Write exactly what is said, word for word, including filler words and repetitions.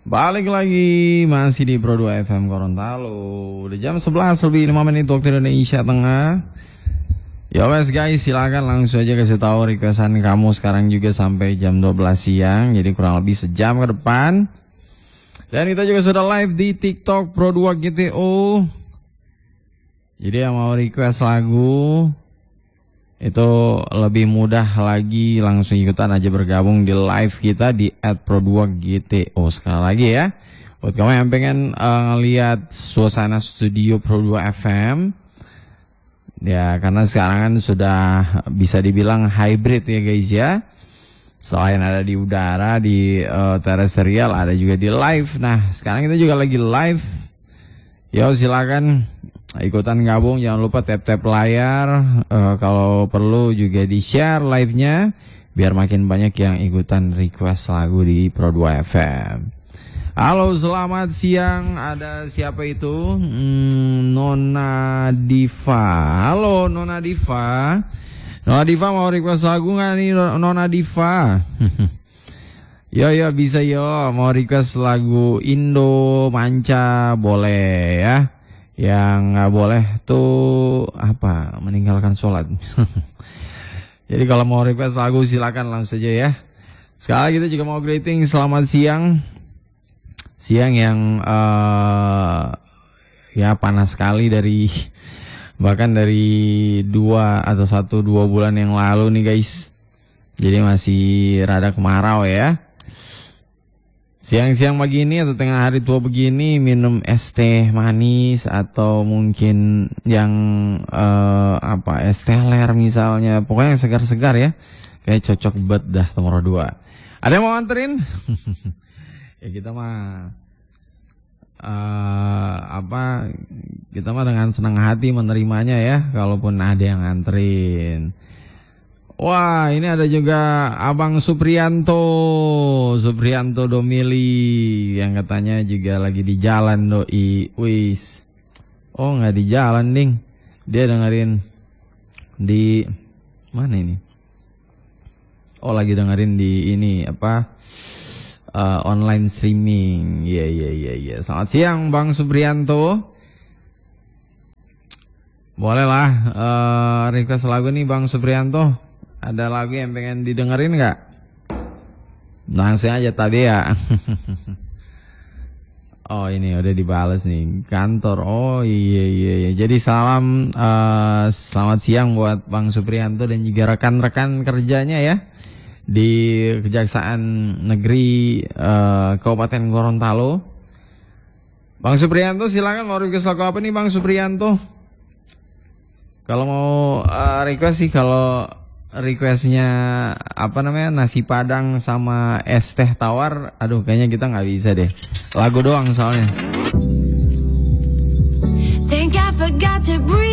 Balik lagi masih di Pro dua F M Gorontalo. Udah jam sebelas lebih lima menit waktu Indonesia Tengah. Ya wes guys, silakan langsung aja kasih tahu requestan kamu sekarang juga sampai jam dua belas siang. Jadi kurang lebih sejam ke depan. Dan kita juga sudah live di TikTok Pro dua G T O. Jadi yang mau request lagu itu lebih mudah lagi, langsung ikutan aja bergabung di live kita di at pro dua G T O. Sekali lagi ya, buat kamu yang pengen uh, ngeliat suasana studio Pro dua F M ya, karena sekarang kan sudah bisa dibilang hybrid ya guys ya. Selain ada di udara, di uh, terestrial, ada juga di live. Nah sekarang kita juga lagi live. Yo silakan ikutan gabung, jangan lupa tap-tap layar, uh, kalau perlu juga di-share live-nya biar makin banyak yang ikutan request lagu di Pro dua F M. Halo, selamat siang. Ada siapa itu? Hmm, Nona Diva. Halo Nona Diva. Nona Diva mau request lagu nggak nih Nona Diva? Yo yo bisa yo, mau request lagu Indo Manca boleh ya. Yang nggak boleh tuh apa, meninggalkan sholat. Jadi kalau mau request lagu silakan langsung aja ya. Sekali kita juga mau greeting selamat siang. Siang yang uh, ya panas sekali dari bahkan dari dua atau satu dua bulan yang lalu nih guys. Jadi masih rada kemarau ya. Siang-siang begini atau tengah hari tua begini minum es teh manis atau mungkin yang uh, apa es teler misalnya, pokoknya yang segar-segar ya, kayak cocok banget dah nomor dua. Ada yang mau anterin? Ya kita mah uh, apa kita mah dengan senang hati menerimanya ya, kalaupun ada yang nganterin. Wah, ini ada juga Abang Suprianto, Suprianto Domili yang katanya juga lagi di jalan doi. Wis. Oh, nggak di jalan, ding. Dia dengerin di mana ini? Oh, lagi dengerin di ini apa? Uh, online streaming. Iya, yeah, iya, yeah, iya, yeah, iya. Yeah. Selamat siang, Bang Suprianto. Boleh lah uh, request lagu nih, Bang Suprianto. Ada lagu yang pengen didengerin nggak? Langsung aja tadi ya. Oh ini udah dibales nih kantor. Oh iya iya iya. Jadi salam uh, selamat siang buat Bang Suprianto dan juga rekan-rekan kerjanya ya di Kejaksaan Negeri uh, Kabupaten Gorontalo. Bang Suprianto silakan mau request lagu apa nih Bang Suprianto? Kalau mau uh, request sih, kalau requestnya apa namanya nasi padang sama es teh tawar, aduh kayaknya kita nggak bisa deh, lagu doang soalnya. Think I forgot to breathe.